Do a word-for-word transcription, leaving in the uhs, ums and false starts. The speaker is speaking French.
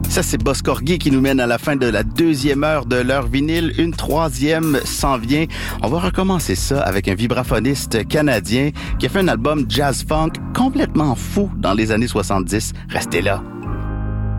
Ça, c'est Boss Corgi qui nous mène à la fin de la deuxième heure de l'heure vinyle. Une troisième s'en vient. On va recommencer ça avec un vibraphoniste canadien qui a fait un album jazz funk complètement fou dans les années soixante-dix. Restez là.